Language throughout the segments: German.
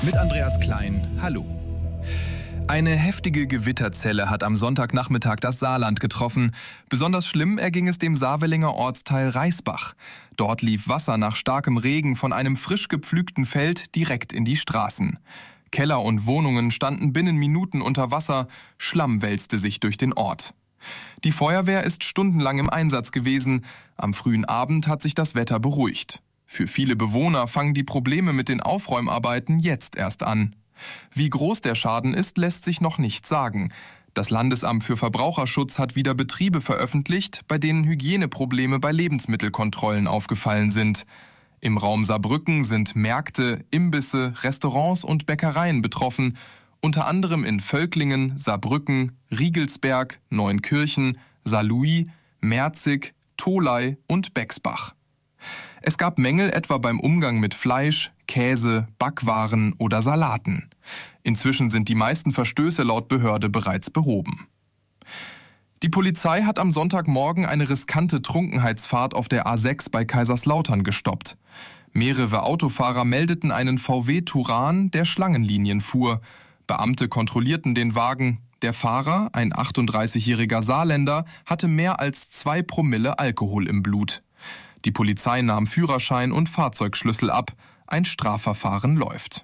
Mit Andreas Klein, hallo. Eine heftige Gewitterzelle hat am Sonntagnachmittag das Saarland getroffen. Besonders schlimm erging es dem Saarvellinger Ortsteil Reisbach. Dort lief Wasser nach starkem Regen von einem frisch gepflügten Feld direkt in die Straßen. Keller und Wohnungen standen binnen Minuten unter Wasser, Schlamm wälzte sich durch den Ort. Die Feuerwehr ist stundenlang im Einsatz gewesen. Am frühen Abend hat sich das Wetter beruhigt. Für viele Bewohner fangen die Probleme mit den Aufräumarbeiten jetzt erst an. Wie groß der Schaden ist, lässt sich noch nicht sagen. Das Landesamt für Verbraucherschutz hat wieder Betriebe veröffentlicht, bei denen Hygieneprobleme bei Lebensmittelkontrollen aufgefallen sind. Im Raum Saarbrücken sind Märkte, Imbisse, Restaurants und Bäckereien betroffen, unter anderem in Völklingen, Saarbrücken, Riegelsberg, Neunkirchen, Saarlouis, Merzig, Tholey und Bexbach. Es gab Mängel etwa beim Umgang mit Fleisch, Käse, Backwaren oder Salaten. Inzwischen sind die meisten Verstöße laut Behörde bereits behoben. Die Polizei hat am Sonntagmorgen eine riskante Trunkenheitsfahrt auf der A6 bei Kaiserslautern gestoppt. Mehrere Autofahrer meldeten einen VW Touran, der Schlangenlinien fuhr. Beamte kontrollierten den Wagen. Der Fahrer, ein 38-jähriger Saarländer, hatte mehr als 2 Promille Alkohol im Blut. Die Polizei nahm Führerschein und Fahrzeugschlüssel ab. Ein Strafverfahren läuft.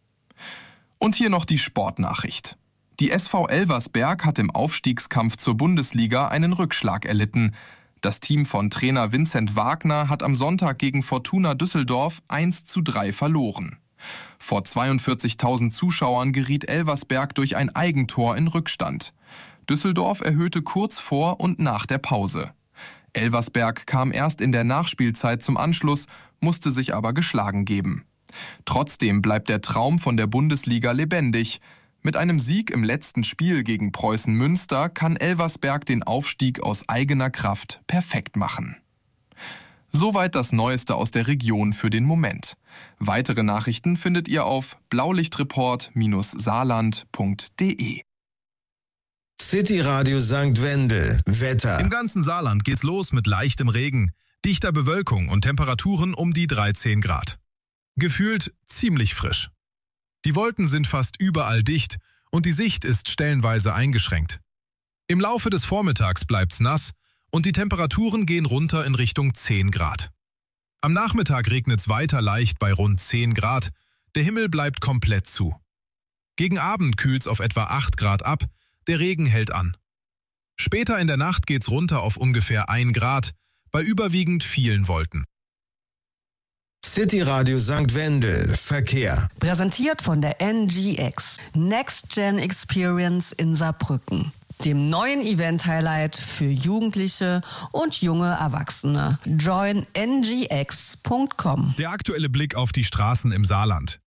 Und hier noch die Sportnachricht. Die SV Elversberg hat im Aufstiegskampf zur Bundesliga einen Rückschlag erlitten. Das Team von Trainer Vincent Wagner hat am Sonntag gegen Fortuna Düsseldorf 1:3 verloren. Vor 42.000 Zuschauern geriet Elversberg durch ein Eigentor in Rückstand. Düsseldorf erhöhte kurz vor und nach der Pause. Elversberg kam erst in der Nachspielzeit zum Anschluss, musste sich aber geschlagen geben. Trotzdem bleibt der Traum von der Bundesliga lebendig. Mit einem Sieg im letzten Spiel gegen Preußen Münster kann Elversberg den Aufstieg aus eigener Kraft perfekt machen. Soweit das Neueste aus der Region für den Moment. Weitere Nachrichten findet ihr auf blaulichtreport-saarland.de. City Radio St. Wendel. Wetter. Im ganzen Saarland geht's los mit leichtem Regen, dichter Bewölkung und Temperaturen um die 13 Grad. Gefühlt ziemlich frisch. Die Wolken sind fast überall dicht und die Sicht ist stellenweise eingeschränkt. Im Laufe des Vormittags bleibt's nass und die Temperaturen gehen runter in Richtung 10 Grad. Am Nachmittag regnet's weiter leicht bei rund 10 Grad. Der Himmel bleibt komplett zu. Gegen Abend kühlt's auf etwa 8 Grad ab. Der Regen hält an. Später in der Nacht geht's runter auf ungefähr 1 Grad, bei überwiegend vielen Wolken. City Radio St. Wendel. Verkehr. Präsentiert von der NGX. Next Gen Experience in Saarbrücken. Dem neuen Event-Highlight für Jugendliche und junge Erwachsene. Join ngx.com. Der aktuelle Blick auf die Straßen im Saarland.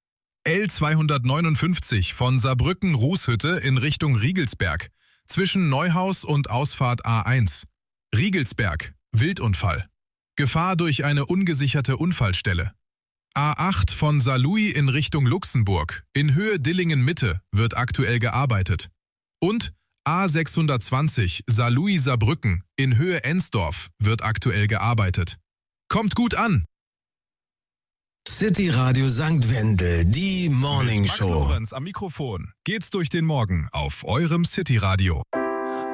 L259 von Saarbrücken-Rußhütte in Richtung Riegelsberg, zwischen Neuhaus und Ausfahrt A1. Riegelsberg, Wildunfall. Gefahr durch eine ungesicherte Unfallstelle. A8 von Saarlouis in Richtung Luxemburg, in Höhe Dillingen-Mitte, wird aktuell gearbeitet. Und A620 Saarlouis-Saarbrücken, in Höhe Ensdorf, wird aktuell gearbeitet. Kommt gut an! City Radio St. Wendel, die Morning Mit Max Show. Lorenz am Mikrofon geht's durch den Morgen auf eurem City Radio.